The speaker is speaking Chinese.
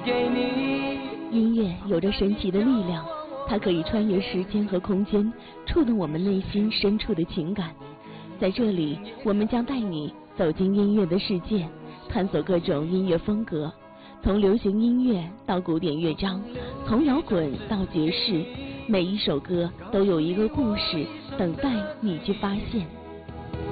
给你。 音乐有着神奇的力量，它可以穿越时间和空间，触动我们内心深处的情感。在这里，我们将带你走进音乐的世界，探索各种音乐风格，从流行音乐到古典乐章，从摇滚到爵士，每一首歌都有一个故事等待你去发现。